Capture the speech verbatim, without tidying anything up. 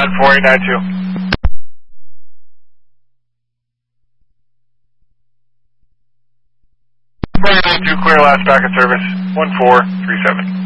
on four eight nine two. four eight nine two, clear last packet service, one four three seven.